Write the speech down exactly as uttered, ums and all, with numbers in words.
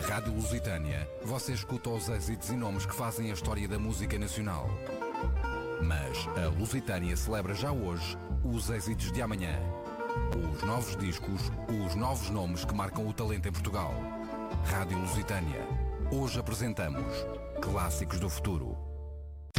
Rádio Lusitânia, você escuta os êxitos e nomes que fazem a história da música nacional. Mas a Lusitânia celebra já hoje os êxitos de amanhã. Os novos discos, os novos nomes que marcam o talento em Portugal. Rádio Lusitânia. Hoje apresentamos Clássicos do Futuro.